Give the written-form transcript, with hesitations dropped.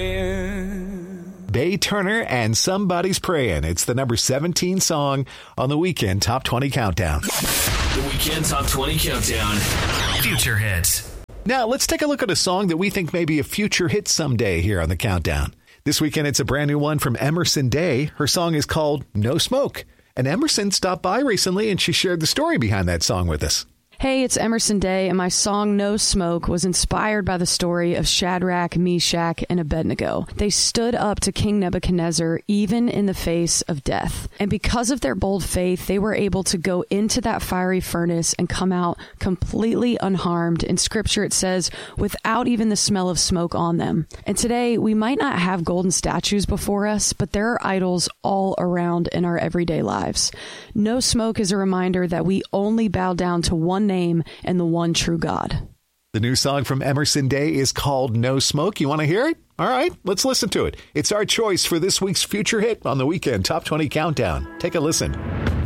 Bay Turner and Somebody's Praying. It's the number 17 song on the Weekend Top 20 Countdown. The Weekend Top 20 Countdown. Future hits. Now, let's take a look at a song that we think may be a future hit someday here on the Countdown. This weekend, it's a brand new one from Emerson Day. Her song is called No Smoke. And Emerson stopped by recently, and she shared the story behind that song with us. Hey, it's Emerson Day, and my song No Smoke was inspired by the story of Shadrach, Meshach, and Abednego. They stood up to King Nebuchadnezzar even in the face of death. And because of their bold faith, they were able to go into that fiery furnace and come out completely unharmed. In Scripture, it says, without even the smell of smoke on them. And today, we might not have golden statues before us, but there are idols all around in our everyday lives. No Smoke is a reminder that we only bow down to one name and the one true God. The new song from Emerson Day is called No Smoke. You want to hear it? All right, let's listen to it. It's our choice for this week's future hit on the Weekend Top 20 Countdown. Take a listen.